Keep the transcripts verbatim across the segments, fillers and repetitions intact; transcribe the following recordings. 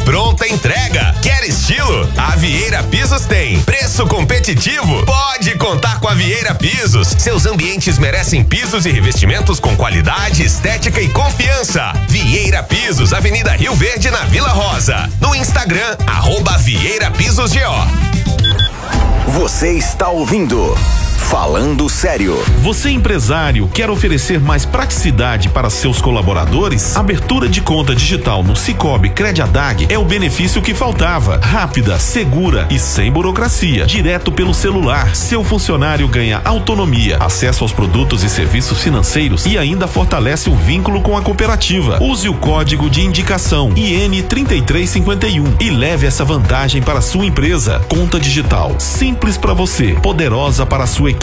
pronta entrega. Quer estilo? A Vieira Pisos tem. Preço competitivo? Pode contar com a Vieira Pisos. Seus ambientes merecem pisos e revestimentos com qualidade, estética e confiança. Vieira Pisos, Avenida Rio Verde, na Vila Rosa. No Instagram, arroba Vieira Pisos G O. Você está ouvindo Falando Sério. Você, empresário, quer oferecer mais praticidade para seus colaboradores? Abertura de conta digital no Sicoob Crediadag é o benefício que faltava. Rápida, segura e sem burocracia. Direto pelo celular. Seu funcionário ganha autonomia, acesso aos produtos e serviços financeiros e ainda fortalece o vínculo com a cooperativa. Use o código de indicação I N três três cinco um e leve essa vantagem para a sua empresa. Conta digital, simples para você, poderosa para a sua equipe.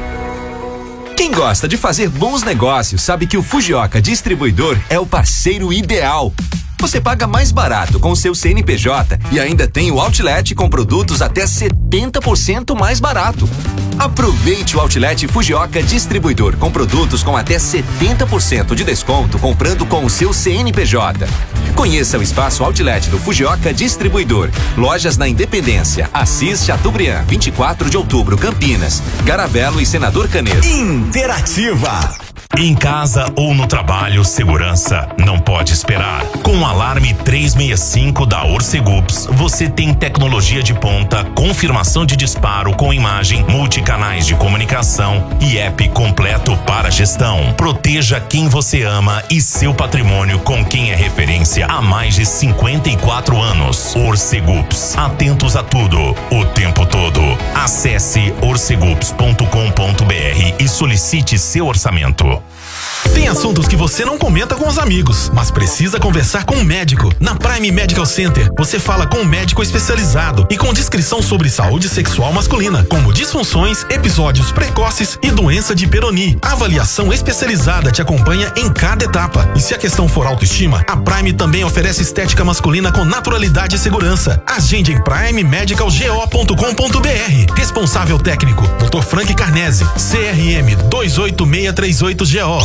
Quem gosta de fazer bons negócios sabe que o Fujioka Distribuidor é o parceiro ideal. Você paga mais barato com o seu C N P J e ainda tem o Outlet com produtos até setenta por cento mais barato. Aproveite o Outlet Fujioka Distribuidor com produtos com até setenta por cento de desconto comprando com o seu C N P J. Conheça o espaço Outlet do Fujioka Distribuidor. Lojas na Independência, Assis, Chateaubriand, vinte e quatro de outubro, Campinas, Garavelo e Senador Canedo. Interativa. Em casa ou no trabalho, segurança não pode esperar. Com o alarme trezentos e sessenta e cinco da Orcegups, você tem tecnologia de ponta, confirmação de disparo com imagem, multicanais de comunicação e app completo para gestão. Proteja quem você ama e seu patrimônio com quem é referência há mais de cinquenta e quatro anos. Orcegups, atentos a tudo, o tempo todo. Acesse orcegups ponto com ponto br e solicite seu orçamento. Tem assuntos que você não comenta com os amigos, mas precisa conversar com um médico. Na Prime Medical Center, você fala com um médico especializado e com descrição sobre saúde sexual masculina, como disfunções, episódios precoces e doença de Peyronie. A avaliação especializada te acompanha em cada etapa. E se a questão for autoestima, a Prime também oferece estética masculina com naturalidade e segurança. Agende em prime medical g o ponto com ponto br. Responsável técnico, doutor Frank Carnese, C R M dois oito seis três oito G O.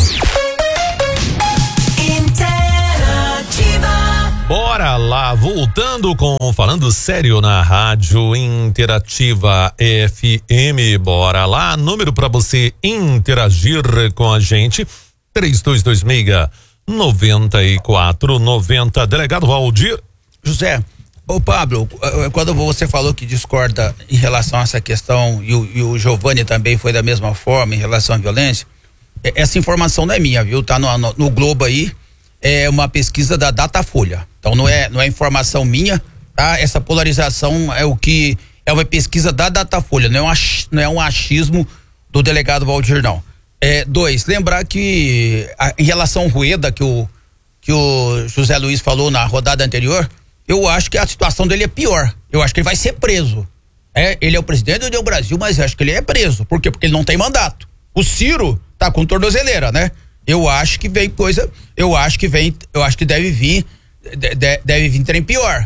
Bora lá, voltando com Falando Sério na Rádio Interativa F M. Bora lá, número para você interagir com a gente, três dois dois seis, nove quatro nove zero. Delegado Valdir. José, ô Pablo, quando você falou que discorda em relação a essa questão, e o, e o Giovanni também foi da mesma forma em relação à violência, essa informação não é minha, viu? Tá no, no, no Globo aí, é uma pesquisa da Datafolha. Então não é, não é informação minha, tá? Essa polarização é o que é uma pesquisa da Datafolha, não é um, ach, não é um achismo do delegado Valdir, não. É, dois, lembrar que a, em relação ao Rueda, que o, que o José Luiz falou na rodada anterior, eu acho que a situação dele é pior. Eu acho que ele vai ser preso. É, ele é o presidente do Brasil, mas eu acho que ele é preso. Por quê? Porque ele não tem mandato. O Ciro tá com tornozeleira, né? Eu acho que vem coisa, eu acho que vem, eu acho que deve vir, de, deve vir trem pior.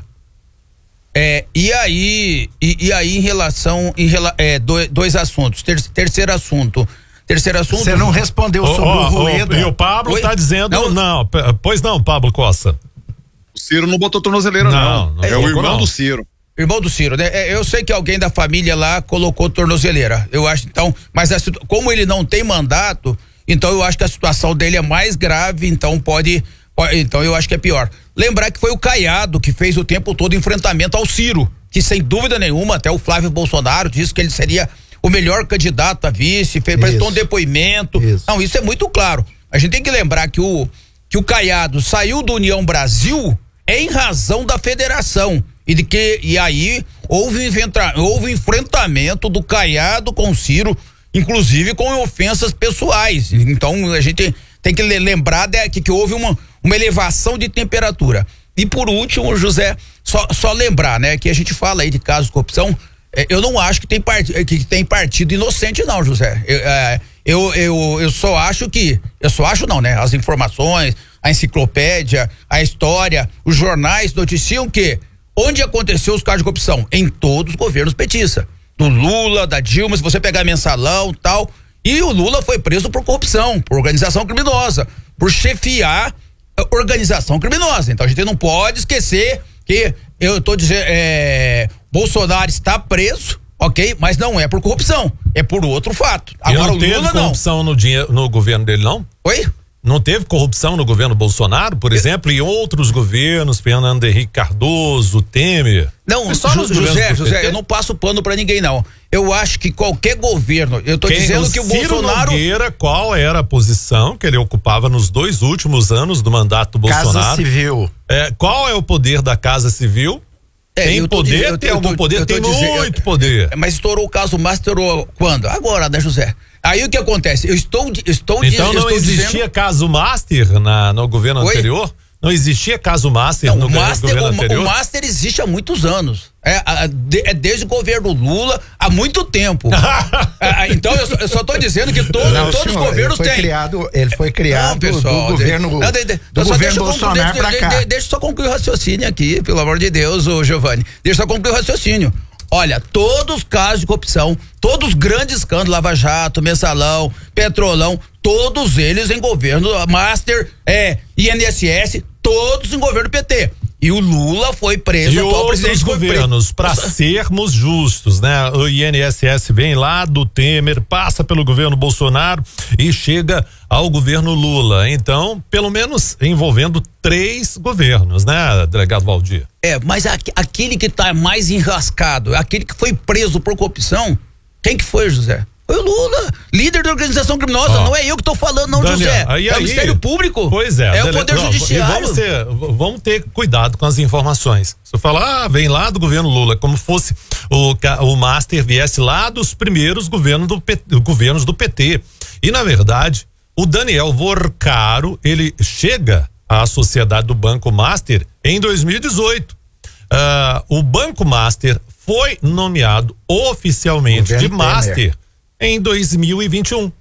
É, e aí, e, e aí em relação, em, é, dois, dois assuntos. Ter, terceiro assunto, terceiro assunto. Você não respondeu oh, sobre oh, o Rueda. Oh, e o Pablo Oi? tá dizendo, não, não, pois não, Pablo Costa. O Ciro não botou tornozeleira, não. não. não é o irmão não. do Ciro. Irmão do Ciro, né? Eu sei que alguém da família lá colocou tornozeleira. Eu acho, então, mas a, como ele não tem mandato, então eu acho que a situação dele é mais grave, então pode, pode, então eu acho que é pior. Lembrar que foi o Caiado que fez o tempo todo enfrentamento ao Ciro, que sem dúvida nenhuma, até o Flávio Bolsonaro disse que ele seria o melhor candidato a vice, fez, prestou um depoimento. Isso. Não, isso é muito claro. A gente tem que lembrar que o, que o Caiado saiu do União Brasil em razão da federação. E de que, e aí houve, inventa, houve enfrentamento do Caiado com o Ciro, inclusive com ofensas pessoais. Então a gente tem que lembrar de, que, que houve uma, uma elevação de temperatura. E por último, José, só, só lembrar, né, que a gente fala aí de casos de corrupção, é, eu não acho que tem, part, que tem partido inocente, não, José. Eu, é, eu, eu, eu só acho que, eu só acho não, né? As informações, a enciclopédia, a história, os jornais noticiam que onde aconteceu os casos de corrupção? Em todos os governos petistas. Do Lula, da Dilma, se você pegar mensalão e tal. E o Lula foi preso por corrupção, por organização criminosa, por chefiar a organização criminosa. Então a gente não pode esquecer que eu tô dizendo, é, Bolsonaro está preso, ok? Mas não é por corrupção, é por outro fato. Agora não o teve Lula não. corrupção no, dinheiro, no governo dele, não? Oi? Não teve corrupção no governo Bolsonaro, por exemplo, e outros governos, Fernando Henrique Cardoso, Temer? Não, só Ju, nos José, governos do P T? José, eu não passo pano pra ninguém, não. Eu acho que qualquer governo, eu tô Quem, dizendo o que o Ciro Bolsonaro... Nogueira, qual era a posição que ele ocupava nos dois últimos anos do mandato do Bolsonaro? Casa Civil. É, qual é o poder da Casa Civil? É, tem eu tô poder, dizendo- eu tem tô- algum eu tô- poder, eu tô tem dizendo- muito poder. Mas estourou o caso Master, estourou quando? Agora, né, José? Aí o que acontece? Eu estou, estou Então eu não estou existia dizendo... caso Master na, no governo Oi? anterior? Não existia caso Master Não, no o, go- Master, governo o, anterior? o Master existe há muitos anos. É, a- de- é desde o governo Lula, há muito tempo. Ah, então eu só, eu só tô dizendo que todo, Não, todos senhor, os governos ele foi têm. Criado, ele foi criado Não, pessoal, do governo, de- não, de- de- do eu só governo deixa eu Bolsonaro concluir, pra de- cá. de- Deixa eu só concluir o raciocínio aqui, pelo amor de Deus, ô Giovanni. Deixa eu só concluir o raciocínio. Olha, todos os casos de corrupção, todos os grandes escândalos, Lava Jato, Mensalão, Petrolão, todos eles em governo Master, é, I N S S, todos em governo P T. E o Lula foi preso, E o atual outros presidente foi preso. governos, para sermos justos, né? O I N S S vem lá do Temer, passa pelo governo Bolsonaro e chega ao governo Lula. Então, pelo menos envolvendo três governos, né, delegado Valdir? É, mas a- aquele que tá mais enrascado, aquele que foi preso por corrupção, quem que foi, José? Foi o Lula, líder da organização criminosa. Ó. Não é eu que tô falando, não, Daniel, José. aí, é o aí, Ministério Público. Pois é. É o dele- Poder ó, Judiciário. E vamos ter, v- vamos ter cuidado com as informações. Se eu falar, ah, vem lá do governo Lula, como fosse o, ca- o Master viesse lá dos primeiros governos do, P- governos do P T. E, na verdade, o Daniel Vorcaro, ele chega à sociedade do Banco Master em dois mil e dezoito. Ah, o Banco Master foi nomeado oficialmente Governo de Master Temer. em dois mil e vinte e um.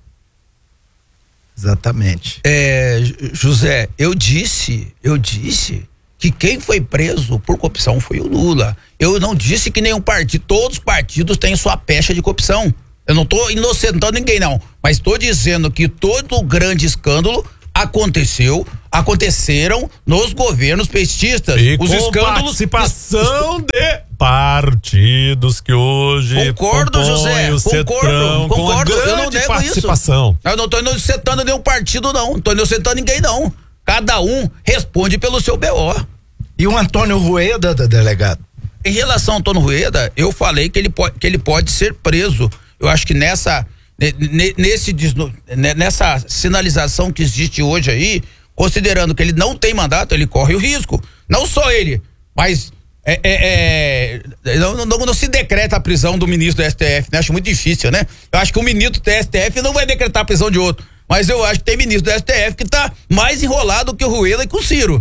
Exatamente. É, J- José, eu disse, eu disse que quem foi preso por corrupção foi o Lula. Eu não disse que nenhum partido, todos os partidos têm sua pecha de corrupção. Eu não estou inocentando ninguém, não. Mas estou dizendo que todo grande escândalo aconteceu, aconteceram nos governos petistas. E Os com escândalos. participação de partidos que hoje Concordo, compõem José. o Concordo, Cetrão, concordo. com Eu não grande nego participação. isso. Eu não estou inocentando nenhum partido, não. Não estou inocentando ninguém, não. Cada um responde pelo seu B O. E o Antônio Rueda, da- delegado? Em relação ao Antônio Rueda, eu falei que ele pode, que ele pode ser preso. Eu acho que nessa, ne- ne- nesse, desno- ne- nessa sinalização que existe hoje aí, considerando que ele não tem mandato, ele corre o risco. Não só ele, mas é, é, é, não, não, não se decreta a prisão do ministro do S T F, né? Acho muito difícil, né? Eu acho que o ministro do S T F não vai decretar a prisão de outro. Mas eu acho que tem ministro do S T F que tá mais enrolado que o Rueda e com o Ciro.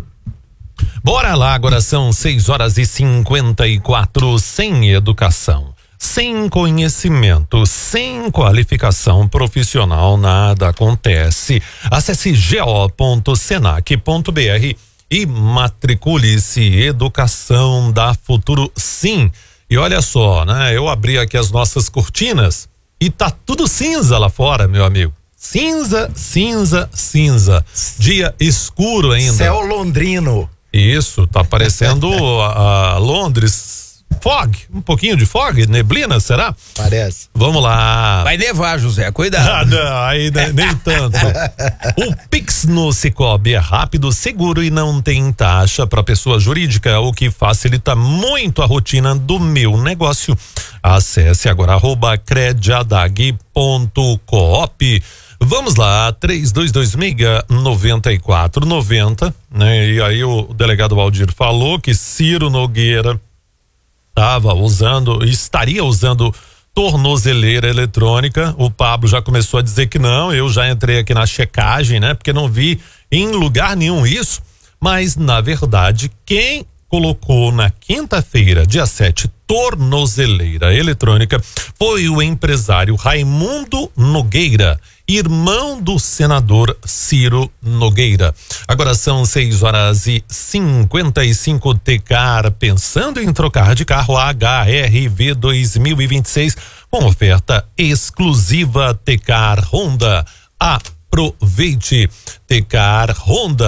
Bora lá, agora são seis horas e cinquenta e quatro. Sem educação, sem conhecimento, sem qualificação profissional, nada acontece. Acesse go ponto senac ponto br e matricule-se. Educação dá futuro, sim. E olha só, né? Eu abri aqui as nossas cortinas e tá tudo cinza lá fora, meu amigo. Cinza, cinza, cinza. Dia escuro ainda. Céu londrino. Isso, tá parecendo a, a Londres. Fog, um pouquinho de fog, neblina, será? Parece. Vamos lá. Vai nevar, José, Ah, cuidado. não, aí ne- nem tanto. O Pix no Sicoob é rápido, seguro e não tem taxa para pessoa jurídica, o que facilita muito a rotina do meu negócio. Acesse agora arroba crediadag ponto coop. Vamos lá, três dois dois seis, nove quatro nove zero, né? E aí o delegado Valdir falou que Ciro Nogueira estava usando, estaria usando tornozeleira eletrônica. O Pablo já começou a dizer que não, eu já entrei aqui na checagem, né? Porque não vi em lugar nenhum isso, mas na verdade quem colocou na quinta-feira, dia sete, tornozeleira eletrônica foi o empresário Raimundo Nogueira, irmão do senador Ciro Nogueira. Agora são seis horas e cinquenta e cinco. Tecar, pensando em trocar de carro, H R V dois mil e vinte e seis com oferta exclusiva Tecar Honda. Aproveite. Tecar Honda,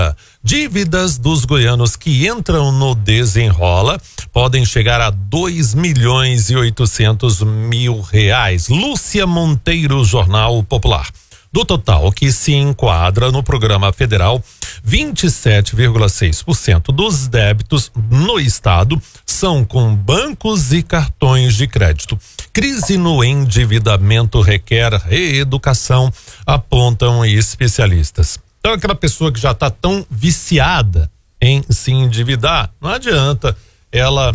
Dívidas dos goianos que entram no Desenrola podem chegar a dois milhões e oitocentos mil reais. Lúcia Monteiro, Jornal Popular. Do total que se enquadra no programa federal, vinte e sete vírgula seis por cento dos débitos no estado são com bancos e cartões de crédito. Crise no endividamento requer reeducação, apontam especialistas. Então, aquela pessoa que já está tão viciada em se endividar, não adianta ela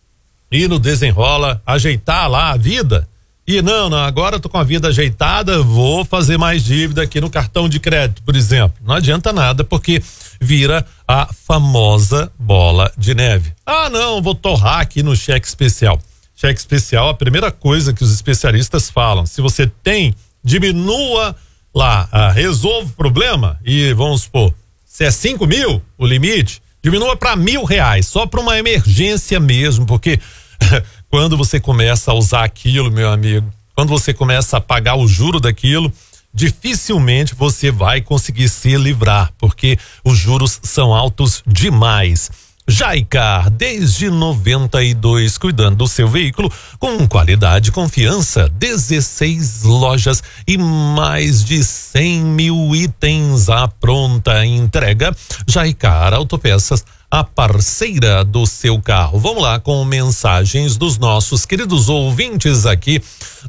ir no Desenrola, ajeitar lá a vida e não, não, agora eu tô com a vida ajeitada, vou fazer mais dívida aqui no cartão de crédito, por exemplo. Não adianta nada, porque vira a famosa bola de neve. Ah, não, vou torrar aqui no cheque especial. Cheque especial, a primeira coisa que os especialistas falam, se você tem, diminua lá, ah, resolve o problema e vamos supor, se é cinco mil o limite, diminua para mil reais, só para uma emergência mesmo, porque quando você começa a usar aquilo, meu amigo, quando você começa a pagar o juro daquilo, dificilmente você vai conseguir se livrar, porque os juros são altos demais. Jaicar, desde noventa e dois, cuidando do seu veículo com qualidade e confiança. dezesseis lojas e mais de cem mil itens à pronta entrega. Jaicar Autopeças, a parceira do seu carro. Vamos lá com mensagens dos nossos queridos ouvintes aqui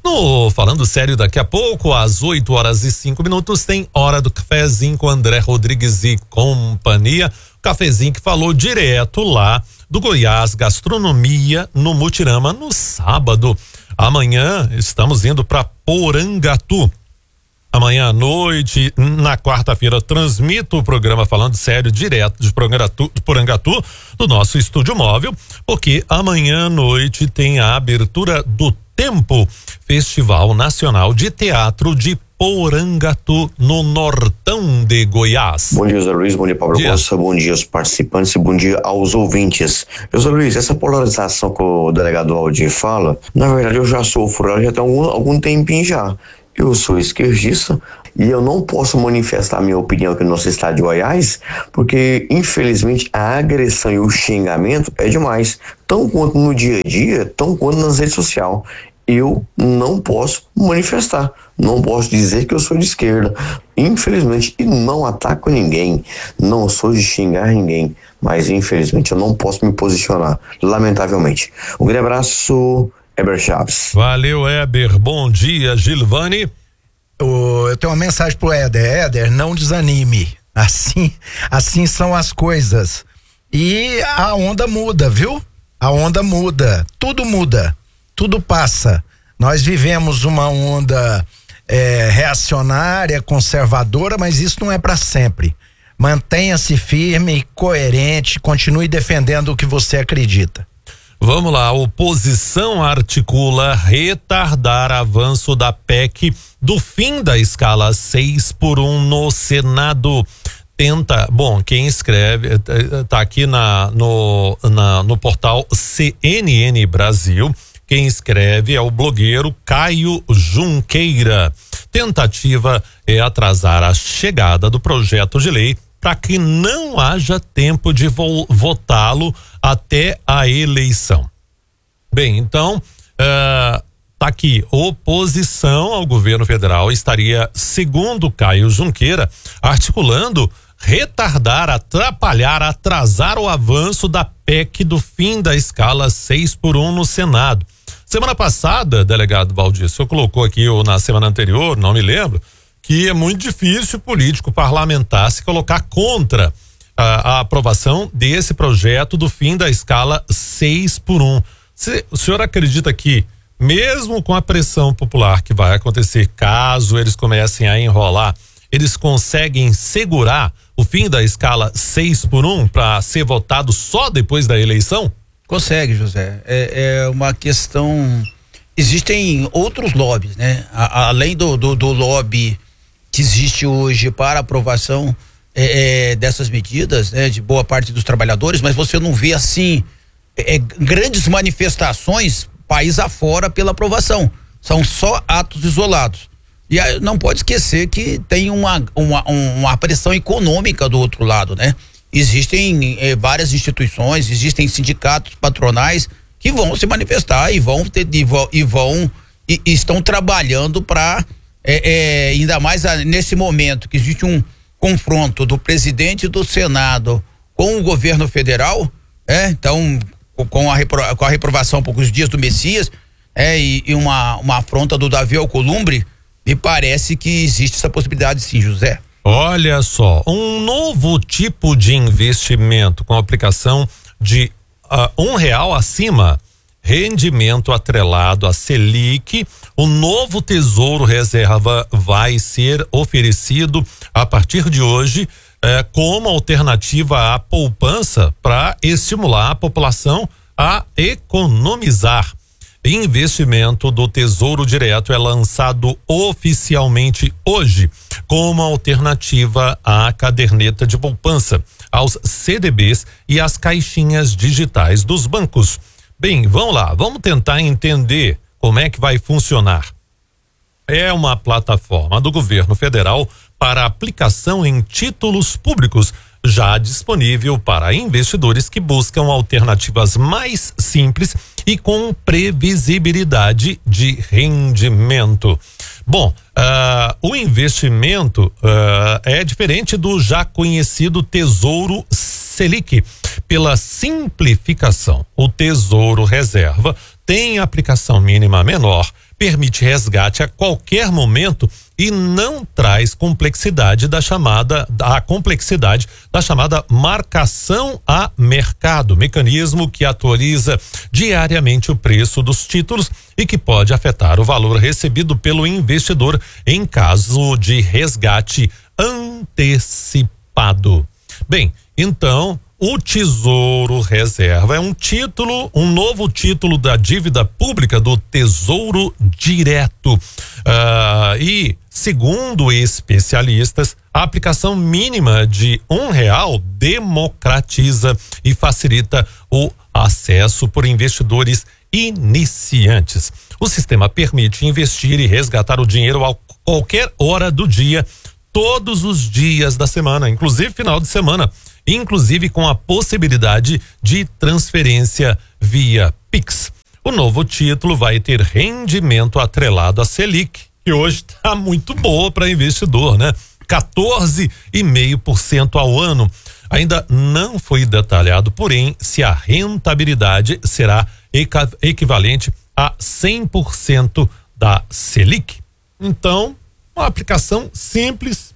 no Falando Sério. Daqui a pouco, às oito horas e cinco minutos, tem Hora do Cafezinho com André Rodrigues e companhia. Cafezinho que falou direto lá do Goiás Gastronomia no Mutirama no sábado. Amanhã estamos indo para Porangatu. Amanhã à noite, na quarta-feira, transmito o programa Falando Sério direto de Porangatu, de Porangatu, do nosso estúdio móvel, porque amanhã à noite tem a abertura do Tempo, Festival Nacional de Teatro de Porangatu, no Nortão de Goiás. Bom dia, José Luiz, bom dia, Pablo Costa, bom dia aos participantes e bom dia aos ouvintes. José Luiz, essa polarização que o delegado Aldir fala, na verdade eu já sofro, ela já tem algum, algum tempinho já. Eu sou esquerdista e eu não posso manifestar minha opinião aqui no nosso estado de Goiás, porque infelizmente a agressão e o xingamento é demais, tão quanto no dia a dia, tão quanto nas redes sociais. Eu não posso manifestar, não posso dizer que eu sou de esquerda, infelizmente, e não ataco ninguém, não sou de xingar ninguém, mas infelizmente eu não posso me posicionar, lamentavelmente. Um grande abraço, Heber Chaves. Valeu, Heber, bom dia, Gilvani. Eu, eu tenho uma mensagem pro Éder. Éder, não desanime, assim, assim são as coisas, e a onda muda, viu? A onda muda, tudo muda. Tudo passa. Nós vivemos uma onda é, reacionária, conservadora, mas isso não é para sempre. Mantenha-se firme, coerente, continue defendendo o que você acredita. Vamos lá, a oposição articula retardar avanço da P E C do fim da escala seis por um no Senado. Tenta, bom, quem escreve, tá aqui na, no, na, no portal C N N Brasil. Quem escreve é o blogueiro Caio Junqueira. Tentativa é atrasar a chegada do projeto de lei para que não haja tempo de vo- votá-lo até a eleição. Bem, então, uh, tá aqui, oposição ao governo federal estaria, segundo Caio Junqueira, articulando retardar, atrapalhar, atrasar o avanço da P E C do fim da escala seis por um no Senado. Semana passada, delegado Valdir, o senhor colocou aqui, ou na semana anterior, não me lembro, que é muito difícil o político parlamentar se colocar contra a, a aprovação desse projeto do fim da escala seis por um. Se, o senhor acredita que, mesmo com a pressão popular que vai acontecer, caso eles comecem a enrolar, eles conseguem segurar o fim da escala seis por um para ser votado só depois da eleição? Consegue, José. É, é uma questão. Existem outros lobbies, né? A, além do, do, do lobby que existe hoje para aprovação é, é, dessas medidas, né? De boa parte dos trabalhadores, mas você não vê assim é, grandes manifestações país afora pela aprovação. São só atos isolados. E aí, não pode esquecer que tem uma, uma, uma pressão econômica do outro lado, né? existem eh, várias instituições, existem sindicatos patronais que vão se manifestar e vão ter, e vão, e, vão, e, e estão trabalhando para é, é, ainda mais a, nesse momento que existe um confronto do presidente do Senado com o governo federal, é, então com a, repro, com a reprovação por poucos dias do Messias, é, e, e uma, uma afronta do Davi Alcolumbre, me parece que existe essa possibilidade sim, José. Olha só, um novo tipo de investimento com aplicação de uh, um real acima, rendimento atrelado à Selic. O novo Tesouro Reserva vai ser oferecido a partir de hoje eh, como alternativa à poupança para estimular a população a economizar. Investimento do Tesouro Direto é lançado oficialmente hoje como alternativa à caderneta de poupança, aos C D Bs e às caixinhas digitais dos bancos. Bem, vamos lá, vamos tentar entender como é que vai funcionar. É uma plataforma do governo federal para aplicação em títulos públicos, já disponível para investidores que buscam alternativas mais simples e com previsibilidade de rendimento. Bom, uh, o investimento uh, é diferente do já conhecido Tesouro Selic. Pela simplificação, o Tesouro Reserva tem aplicação mínima menor, permite resgate a qualquer momento e não traz complexidade da chamada a complexidade da chamada marcação a mercado, mecanismo que atualiza diariamente o preço dos títulos e que pode afetar o valor recebido pelo investidor em caso de resgate antecipado. Bem, então o Tesouro Reserva é um título, um novo título da dívida pública do Tesouro Direto. Uh, e, segundo especialistas, a aplicação mínima de um real democratiza e facilita o acesso por investidores iniciantes. O sistema permite investir e resgatar o dinheiro a qualquer hora do dia, todos os dias da semana, inclusive final de semana, inclusive com a possibilidade de transferência via Pix. O novo título vai ter rendimento atrelado à Selic, que hoje está muito boa para investidor, né? quatorze vírgula cinco por cento ao ano. Ainda não foi detalhado, porém, se a rentabilidade será equivalente a cem por cento da Selic. Então, uma aplicação simples,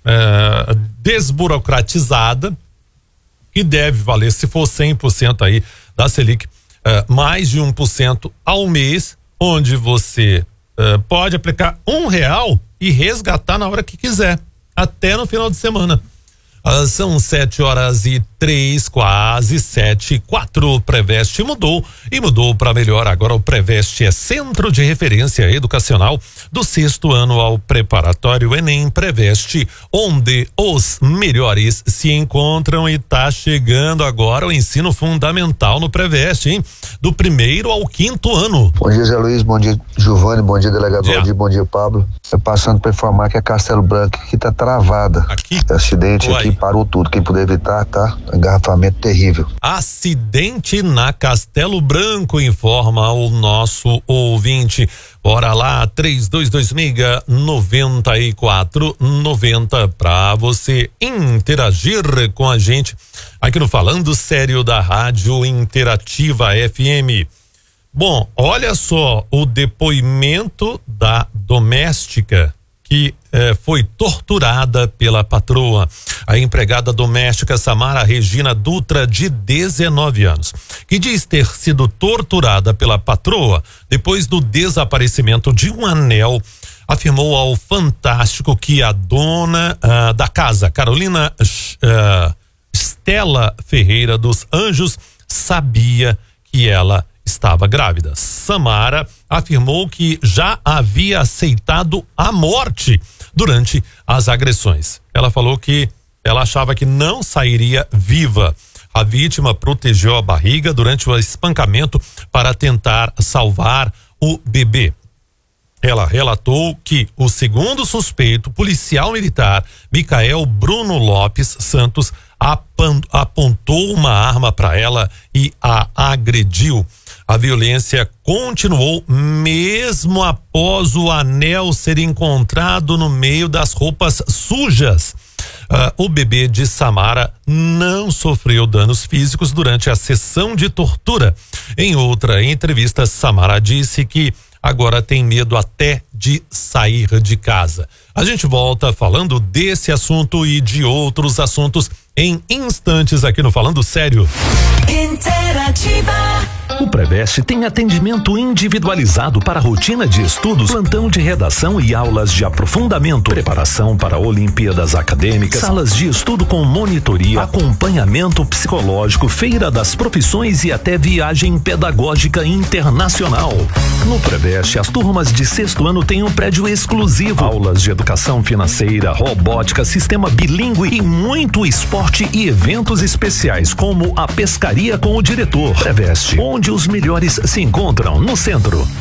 é, desburocratizada, que deve valer, se for cem por cento aí da Selic, uh, mais de um por cento ao mês, onde você uh, pode aplicar um real e resgatar na hora que quiser, até no final de semana. Uh, são sete horas e três, quase sete, quatro. O Preveste mudou e mudou para melhor. Agora o Preveste é centro de referência educacional do sexto ano ao preparatório Enem Preveste, onde os melhores se encontram, e tá chegando agora o ensino fundamental no Preveste, hein? Do primeiro ao quinto ano. Bom dia, Zé Luiz, bom dia, Giovanni, bom dia, delegado Valdir, bom dia, Pablo. Eu passando para informar que a Castelo Branco aqui tá travada. Aqui? Acidente Uai. aqui, parou tudo. Quem puder evitar, tá? Engarrafamento terrível. Acidente na Castelo Branco, informa o nosso ouvinte. Bora lá, três dois dois seis, nove quatro nove zero para você interagir com a gente aqui no Falando Sério da Rádio Interativa F M. Bom, olha só o depoimento da doméstica que eh, foi torturada pela patroa. A empregada doméstica Samara Regina Dutra, de dezenove anos, que diz ter sido torturada pela patroa depois do desaparecimento de um anel, afirmou ao Fantástico que a dona ah, da casa, Carolina ah, Estela Ferreira dos Anjos, sabia que ela estava grávida. Samara afirmou que já havia aceitado a morte durante as agressões. Ela falou que ela achava que não sairia viva. A vítima protegeu a barriga durante o espancamento para tentar salvar o bebê. Ela relatou que o segundo suspeito, policial militar Micael Bruno Lopes Santos, apontou uma arma para ela e a agrediu. A violência continuou mesmo após o anel ser encontrado no meio das roupas sujas. Uh, o bebê de Samara não sofreu danos físicos durante a sessão de tortura. Em outra entrevista, Samara disse que agora tem medo até de sair de casa. A gente volta falando desse assunto e de outros assuntos em instantes aqui no Falando Sério. Interativa. O Preveste tem atendimento individualizado para rotina de estudos, plantão de redação e aulas de aprofundamento, preparação para Olimpíadas acadêmicas, salas de estudo com monitoria, acompanhamento psicológico, feira das profissões e até viagem pedagógica internacional. No Preveste, as turmas de sexto ano têm um prédio exclusivo, aulas de educação financeira, robótica, sistema bilíngue e muito esporte e eventos especiais como a pescaria com o diretor. Preveste, onde os melhores se encontram, no centro.